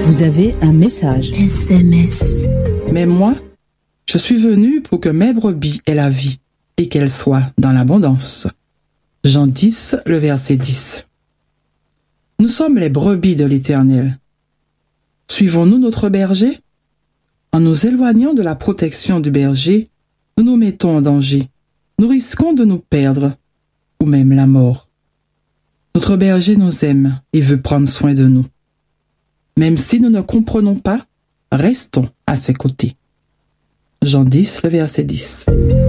Vous avez un message. SMS. Mais moi, je suis venu pour que mes brebis aient la vie et qu'elles soient dans l'abondance. Jean 10, le verset 10. Nous sommes les brebis de l'Éternel. Suivons-nous notre berger? En nous éloignant de la protection du berger, nous nous mettons en danger. Nous risquons de nous perdre, ou même la mort. Notre berger nous aime et veut prendre soin de nous. Même si nous ne comprenons pas, restons à ses côtés. Jean 10, le verset 10.